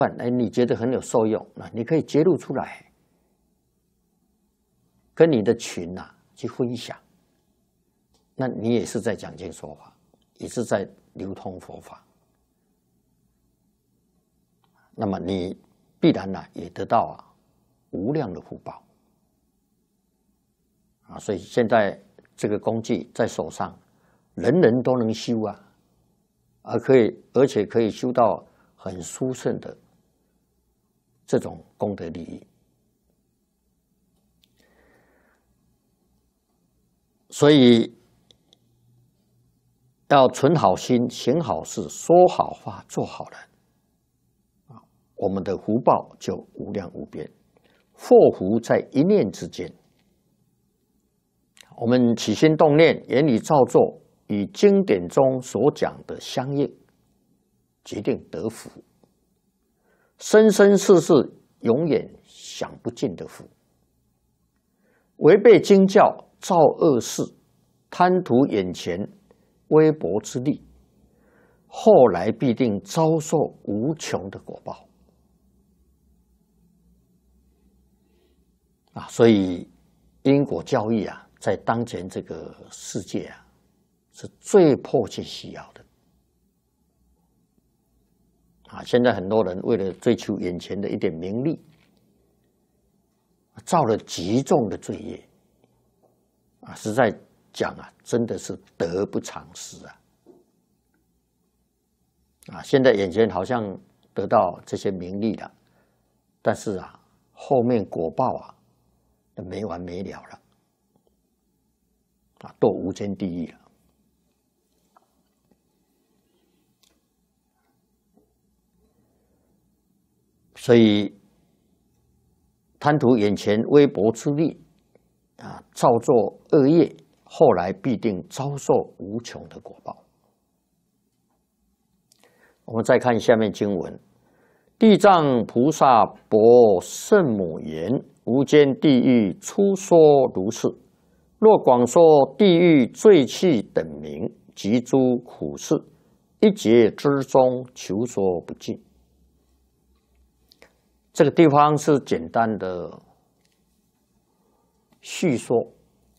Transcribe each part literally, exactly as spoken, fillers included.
哎，你觉得很有受用，那你可以揭露出来，跟你的群啊去分享。那你也是在讲经说法，也是在流通佛法。那么你必然呢、啊、也得到啊无量的福报啊！所以现在这个工具在手上，人人都能修啊，而可以而且可以修到很殊胜的这种功德利益。所以要存好心、行好事、说好话、做好人啊，我们的福报就无量无边，祸福在一念之间。我们起心动念、言语造作，与经典中所讲的相应，决定得福。生生世世永远享不尽的福。违背经教，造恶事，贪图眼前微薄之利，后来必定遭受无穷的果报啊！所以因果教义啊，在当前这个世界啊，是最迫切需要的啊！现在很多人为了追求眼前的一点名利，造了极重的罪业啊！实在讲啊，真的是得不偿失啊！啊，现在眼前好像得到这些名利了，但是啊，后面果报啊，没完没了了，啊，堕无间地狱了。所以，贪图眼前微薄之利，啊，造作恶业，后来必定遭受无穷的果报。我们再看下面经文：地藏菩萨薄圣母言，无间地狱初说如是。若广说地狱罪趣等名及诸苦事，一劫之中求说不尽。这个地方是简单的叙说。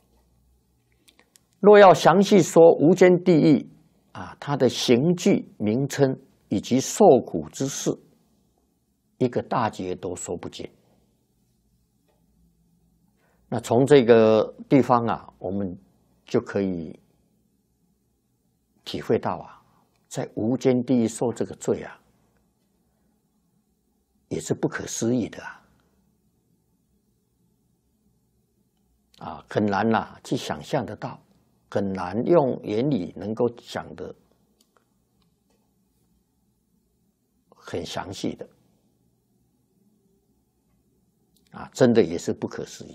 若要详细说无间地狱啊，它的刑具、名称以及受苦之事，一个大劫都说不尽。那从这个地方啊，我们就可以体会到啊，在无间地狱受这个罪啊，也是不可思议的啊，啊，很难呐、啊、去想象得到，很难用言语能够讲得很详细的啊，真的也是不可思议。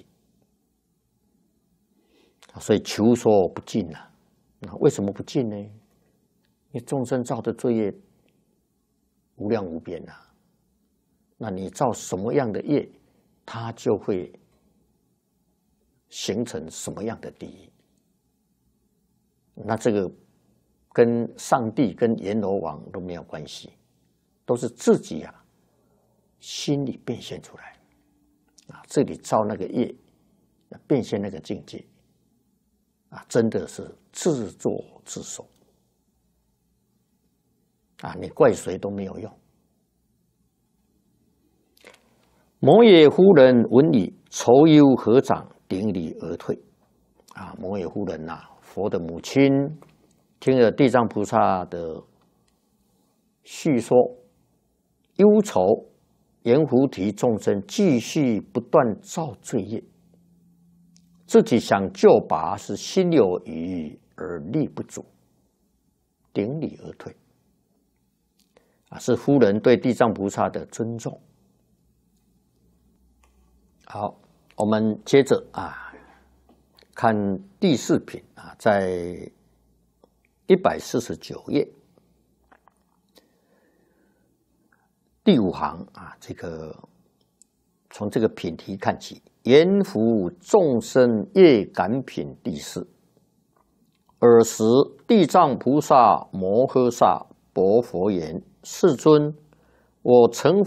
所以求说不尽啊！那为什么不尽呢？因为众生造的罪业无量无边啊。那你造什么样的业，它就会形成什么样的地狱。那这个跟上帝、跟阎罗王都没有关系，都是自己啊心里变现出来啊，这里造那个业，变现那个境界。啊，真的是自作自受啊！你怪谁都没有用。摩耶夫人闻已，愁忧合掌，顶礼而退。啊，摩耶夫人呐、啊，佛的母亲，听了地藏菩萨的叙说，忧愁阎浮提众生继续不断造罪业。自己想救拔，是心有余而力不足，顶礼而退。啊，是夫人对地藏菩萨的尊重。好，我们接着啊，看第四品啊，在一百四十九页第五行啊，这个从这个品题看起。阎浮众生业感品第四。尔时地藏菩萨摩诃萨薄佛言：世尊，我曾